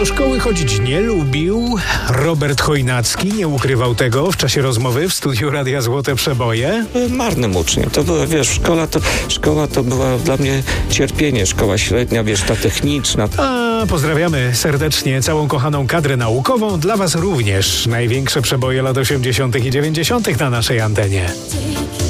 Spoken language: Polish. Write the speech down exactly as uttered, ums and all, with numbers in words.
do szkoły chodzić nie lubił. Robert Chojnacki nie ukrywał tego w czasie rozmowy w studiu Radia Złote Przeboje. Marnym uczniem. To było, wiesz, szkoła to, szkoła to była dla mnie cierpienie. Szkoła średnia, wiesz, ta techniczna. A pozdrawiamy serdecznie całą kochaną kadrę naukową. Dla was również największe przeboje lat osiemdziesiątych i dziewięćdziesiątych na naszej antenie.